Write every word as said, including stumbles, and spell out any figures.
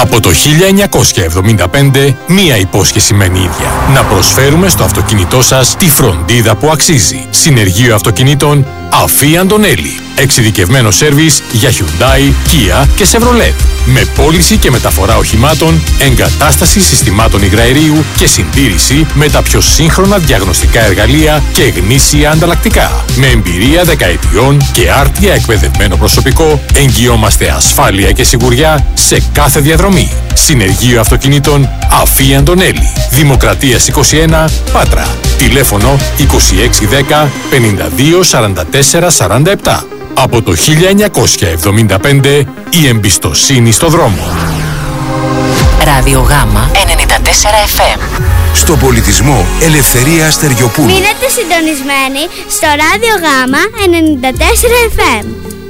Από το χίλια εννιακόσια εβδομήντα πέντε, μία υπόσχεση μένει ίδια. Να προσφέρουμε στο αυτοκίνητό σας τη φροντίδα που αξίζει. Συνεργείο αυτοκινήτων Αφή Αντωνέλη. Εξειδικευμένο σέρβις για Hyundai, Kia και Chevrolet. Με πώληση και μεταφορά οχημάτων, εγκατάσταση συστημάτων υγραερίου και συντήρηση με τα πιο σύγχρονα διαγνωστικά εργαλεία και γνήσια ανταλλακτικά. Με εμπειρία δεκαετιών και άρτια εκπαιδευμένο προσωπικό, εγγυόμαστε ασφάλεια και σιγουριά σε κάθε διαδρομή. Συνεργείο αυτοκινήτων Αφή Αντωνέλη. Δημοκρατίας είκοσι ένα, Πάτρα. Τηλέφωνο είκοσι έξι δέκα πενήντα δύο σαράντα τέσσερα σαράντα επτά. Από το χίλια εννιακόσια εβδομήντα πέντε, η εμπιστοσύνη στο δρόμο. Ραδιογάμα ενενήντα τέσσερα εφ εμ. Στον πολιτισμό, Ελευθερία Στεριοπούλου. Μείνετε συντονισμένοι στο Ραδιογάμα ενενήντα τέσσερα εφ εμ.